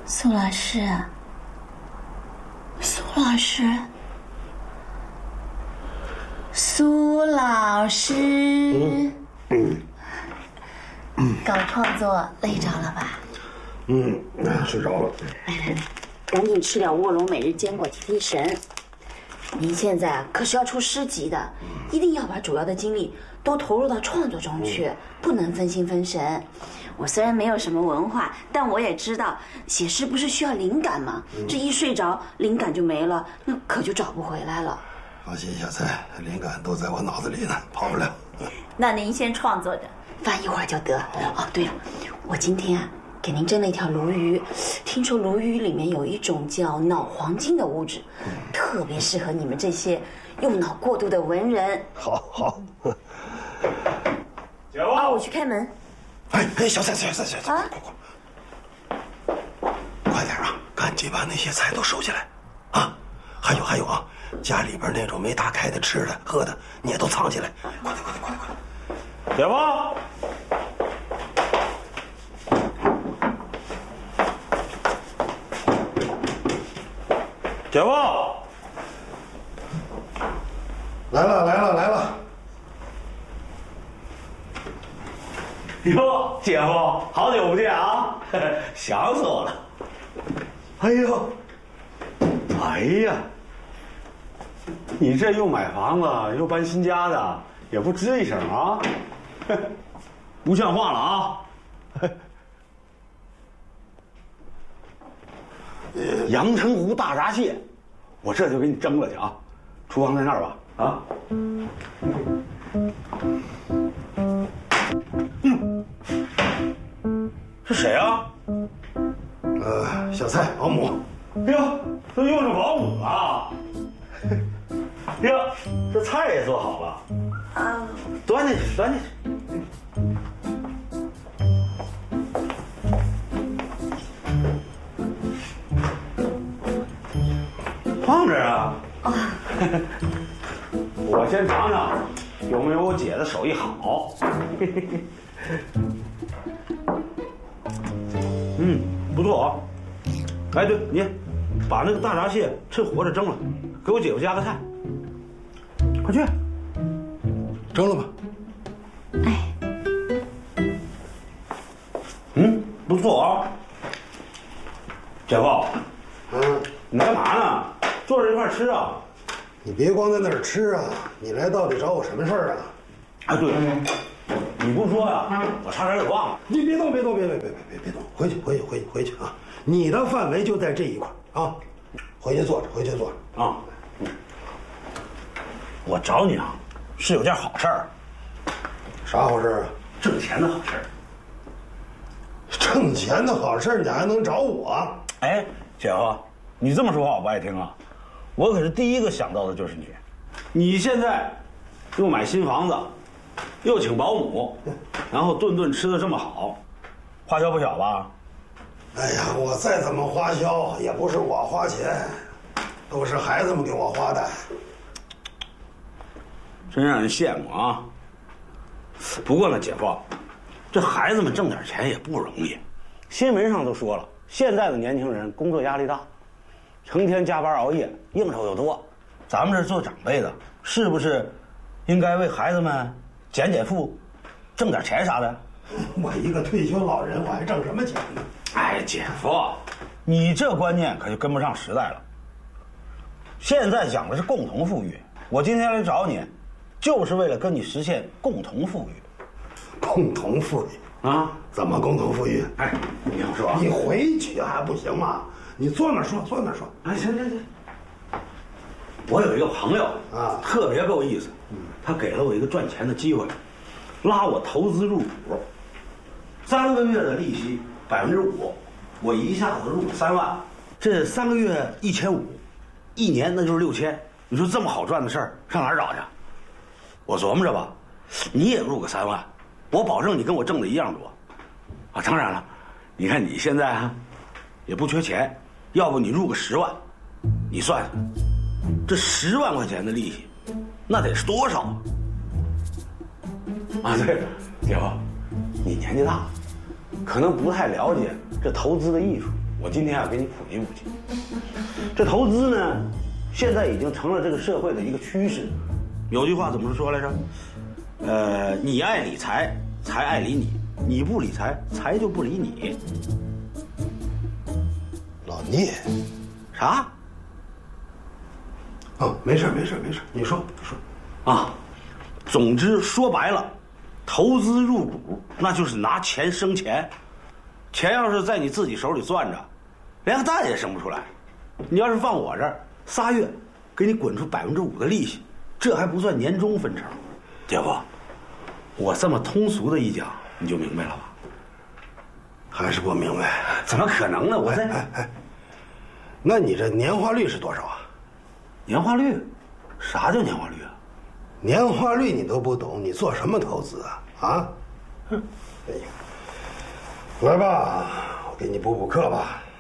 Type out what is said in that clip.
苏老师，苏老师，苏老师，搞创作累着了吧？ 睡着了。 来，赶紧吃点卧龙每日坚果提提神。您现在可是要出诗集的，一定要把主要的精力都投入到创作中去，不能分心分神。我虽然没有什么文化，但我也知道写诗不是需要灵感吗？这一睡着，灵感就没了，那可就找不回来了。 放心，小蔡，灵感都在我脑子里呢，跑不了。 那您先创作着，翻一会儿就得。哦，对了，我今天给您蒸了一条鲈鱼，听说鲈鱼里面有一种叫脑黄金的物质，特别适合你们这些用脑过度的文人。 好。 姐夫， 我去开门。 哎，小蔡， 啊， 快点啊，赶紧把那些菜都收起来，啊，还有啊，家里边那种没打开的吃的喝的，你也都藏起来，快点！ 姐夫，姐夫， 来了！ 哟，姐夫，好久不见啊，想死我了。哎呀，你这又买房子又搬新家的，也不吱一声啊，不像话了啊！阳澄湖大闸蟹，我这就给你蒸了去啊！厨房在那儿吧？啊？是谁啊？ 小蔡，保姆。 哟，都用上保姆了。哟，这菜也做好了。端进去。放这儿啊。我先尝尝有没有我姐的手艺好。不错啊。哎，对，你把那个大闸蟹趁活着蒸了，给我姐夫加个菜。快去， 蒸了吧。 不错啊。姐夫，你干嘛呢？坐着一块吃啊。 你别光在那儿吃啊，你来到底找我什么事儿啊？ 哎，对了，你不说呀，我差点给忘了。 你别动，回去啊！你的范围就在这一块啊，回去坐着啊。我找你啊，是有件好事儿。 啥好事啊？ 挣钱的好事儿。 挣钱的好事，你还能找我？ 哎，姐夫，你这么说话我不爱听啊！我可是第一个想到的就是你。你现在又买新房子，又请保姆，然后顿顿吃的这么好，花销不小吧？ 哎呀，我再怎么花销，也不是我花钱，都是孩子们给我花的。 真让人羡慕啊！不过呢，姐夫，这孩子们挣点钱也不容易。新闻上都说了，现在的年轻人工作压力大，成天加班熬夜，应酬又多。咱们这做长辈的，是不是应该为孩子们减负，挣点钱啥的？ 我一个退休老人，我还挣什么钱呢？ 哎，姐夫，你这观念可就跟不上时代了。现在讲的是共同富裕，我今天来找你，就是为了跟你实现共同富裕。 共同富裕啊？ 怎么共同富裕？ 哎，你听我说， 你回去还不行吗？你坐那儿说。 哎，行。我有一个朋友啊， 特别够意思，他给了我一个赚钱的机会，拉我投资入股，3个月的利息5%，我一下子入3万，这3个月1500，一年那就是6000。你说这么好赚的事儿，上哪儿找去？我琢磨着吧，你也入个3万，我保证你跟我挣的一样多。啊，当然了，你看你现在也不缺钱，要不你入个10万，你算算，这10万块钱的利息，那得是多少啊？啊，对了，姐夫，你年纪大了，可能不太了解这投资的艺术。 我今天给你普及普及。这投资呢，现在已经成了这个社会的一个趋势。有句话怎么说来着？你爱理财，财爱理你；你不理财，财就不理你。 老聂， 啥？ 哦，没事没事没事，你说。 啊，总之说白了，投资入股那就是拿钱生钱，钱要是在你自己手里攥着，连个蛋也生不出来。你要是放我这儿，3月给你滚出5%的利息，这还不算年终分成。姐夫，我这么通俗的一讲，你就明白了吧？ 还是不明白？ 怎么可能呢？我在那你这年化率是多少啊？ 年化率？啥叫年化率啊？ 年化率你都不懂，你做什么投资啊？啊？哎呀，来吧，我给你补补课吧。